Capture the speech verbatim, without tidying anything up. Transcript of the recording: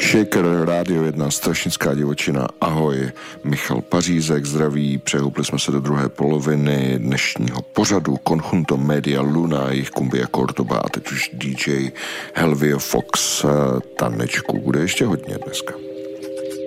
Shaker, Rádio jedna, Strašnická divočina, ahoj. Michal Pařízek, zdraví, přehoupli jsme se do druhé poloviny dnešního pořadu Conjunto Media Luna, jejich Cumbia Cordoba a teď už D J Helvio Fox tanečku. Bude ještě hodně dneska.